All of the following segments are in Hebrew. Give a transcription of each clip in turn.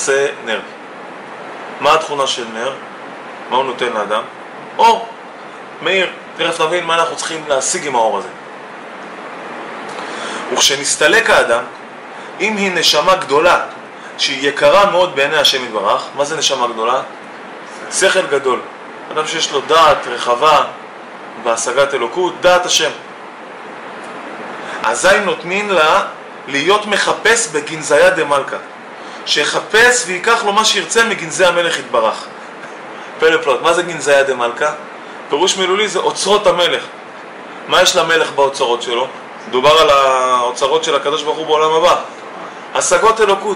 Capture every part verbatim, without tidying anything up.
זה נר. מה התכונה של נר? מה הוא נותן לאדם? אור, מאיר. תכף נבין מה אנחנו צריכים להשיג עם האור הזה. וכשנסתלק האדם, אם היא נשמה גדולה, שהיא יקרה מאוד בעיני השם יתברך, מה זה נשמה גדולה? שכל גדול. אדם שיש לו דעת רחבה בהשגת אלוקות, דעת השם. אזי נותנים לה להיות מחפש בגנזיה דמלכה, שיחפש ויקח לו מה שירצה מגנזי המלך יתברך. פלא פלאות, מה זה גנזיה דמלכה? פירוש מילולי זה אוצרות המלך. מה יש למלך באוצרות שלו? דובר על האוצרות של הקדוש ברוך הוא בעולם הבא, השגות אלוקות.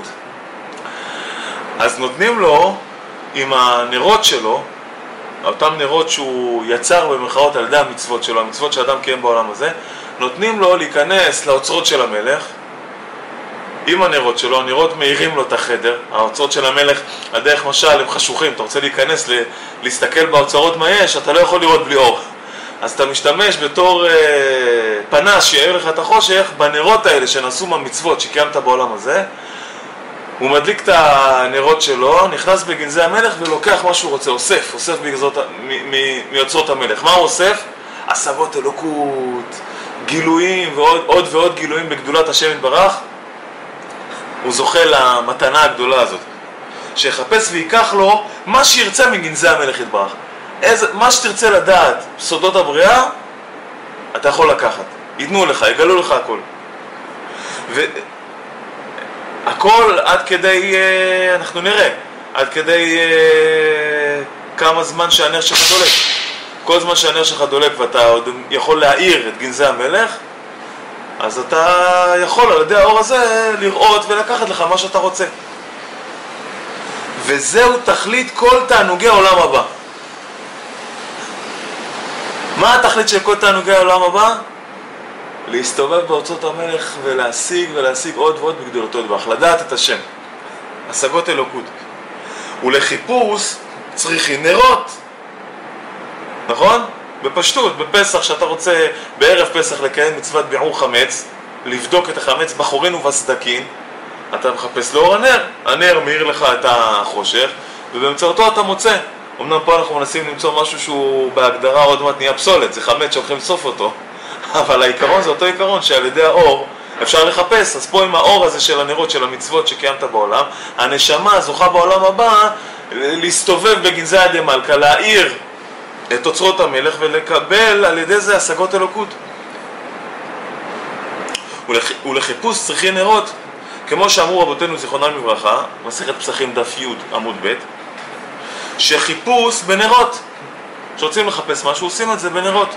אז נותנים לו עם הנרות שלו, אותם נרות שהוא יצר במרכאות על ידי המצוות שלו, המצוות שאדם קיים בעולם הזה, נותנים לו להיכנס לאוצרות של המלך עם הנרות שלו. הנרות מאירים לו את החדר. האוצרות של המלך, הדרך משל, הם חשוכים. אתה רוצה להיכנס, להסתכל באוצרות מה יש, אתה לא יכול לראות בלי אור. אז אתה משתמש בתור אה, פנס שיעיר לך את החושך בנרות האלה שנעשו מהמצוות שקיימת בעולם הזה. הוא מדליק את הנרות שלו, נכנס בגנזי המלך ולוקח מה שהוא רוצה, אוסף, אוסף בגזרות, מ- מ- מיוצרות המלך. מה הוא אוסף? השגות אלוקות, גילויים ועוד עוד ועוד גילויים בגדולת השם יתברך. הוא זוכה למתנה הגדולה הזאת, שיחפש ויקח לו מה שירצה מגנזי המלך יתברך. איזה, מה שתרצה לדעת, סודות הבריאה, אתה יכול לקחת. ייתנו לך, יגלו לך הכל. והכל עד כדי, אנחנו נראה, עד כדי כמה זמן שהנר שלך דולק. כל זמן שהנר שלך דולק ואתה עוד יכול להאיר את גנזי המלך, אז אתה יכול על ידי האור הזה לראות ולקחת לך מה שאתה רוצה. וזהו תכלית כל תענוגי העולם הבא. מה התכלית של כל תענוגי העולם הבא? להסתובב באוצרות המלך ולהשיג ולהשיג עוד ועוד בגדולתו יתברך, לדעת את השם, השגות אלוקות. ולחיפוש צריכים נרות, נכון? בפשטות, בפסח, שאתה רוצה בערב פסח לקיים מצוות ביעור חמץ, לבדוק את החמץ בחורין ובסדקין, אתה מחפש לאור הנר. הנר מאיר לך את החושך ובאמצעותו אתה מוצא. אמנם פה אנחנו מנסים למצוא משהו שהוא בהגדרה עוד מעט נהיה פסולת, זה חמץ שהולכים לסוף אותו, אבל העיקרון זה אותו עיקרון שעל ידי האור אפשר לחפש. אז פה עם האור הזה של הנרות של המצוות שקיימת בעולם, הנשמה זוכה בעולם הבא להסתובב בגנזי דמלכה, להאיר את אוצרות המלך ולקבל על ידי זה השגות אלוקות. ולח... ולחיפוש צריכים נרות, כמו שאמרו רבותינו זיכרונם לברכה, מסכת פסחים דף י' עמוד ב', שחיפוש בנרות, שרוצים לחפש משהו עושים את זה בנרות.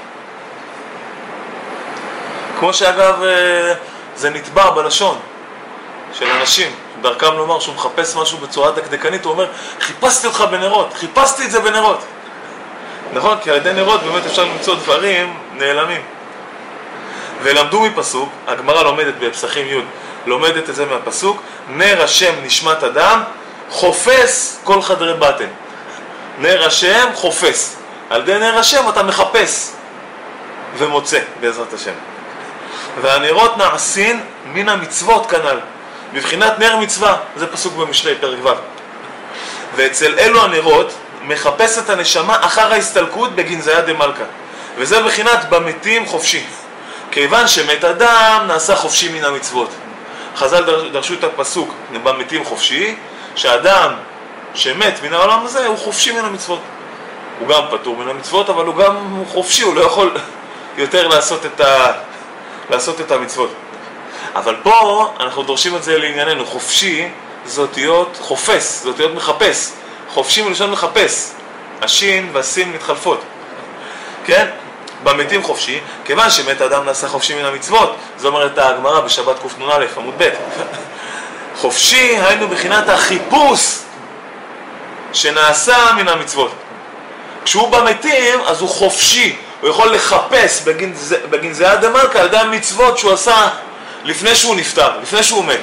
כמו שאגב זה נטבע בלשון של אנשים, דרכם לומר שהוא מחפש משהו בצורה דקדקנית, הוא אומר חיפשתי אותך בנרות, חיפשתי את זה בנרות. נכון? כי על ידי נרות באמת אפשר למצוא דברים נעלמים. ולמדו מפסוק, הגמרא לומדת בפסחים י', לומדת את זה מהפסוק, נר השם נשמת אדם חופש כל חדרי בטן. נר השם חופש, על ידי נר השם אתה מחפש ומוצא בעזרת השם. והנרות נעשין מן המצוות כנ"ל, בבחינת נר מצווה, זה פסוק במשלי פרק ו'. ואצל אלו הנרות מחפש את הנשמה אחר ההסתלקות בגנזיה דמלכה, וזה בחינת במתים חופשי, כיוון שמת אדם נעשה חופשי מן המצוות. חז"ל דרשו את הפסוק במתים חופשי, שאדם שמת מן העולם הזה הוא חופשי מן המצוות. הוא גם פטור מן המצוות, אבל הוא גם חופשי, הוא לא יכול יותר לעשות את, ה... לעשות את המצוות. אבל פה אנחנו דורשים את זה לענייננו. חופשי זאת להיות חופש, זאת להיות מחפש. חופשי מלשון מחפש. השין והסין מתחלפות. כן? במתים חופשי, כיוון שמת האדם נעשה חופשי מן המצוות. זו אומרת הגמרא בשבת קנ"א עמוד ב'. חופשי היינו בחינת החיפוש שנעשה מן המצוות. כשהוא במתים אז הוא חופשי, הוא יכול לחפש בגנז... בגנזיה דמלכה על ידי המצוות שהוא עשה לפני שהוא נפטר, לפני שהוא מת.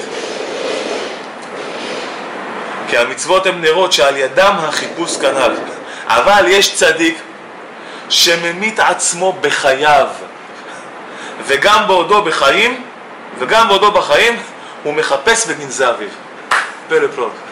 כי המצוות הן נרות שעל ידם החיפוש כנ"ל. אבל יש צדיק שממית עצמו בחייו, וגם בעודו בחיים, וגם בעודו בחיים הוא מחפש בגנזי אביו. פלא פלאות.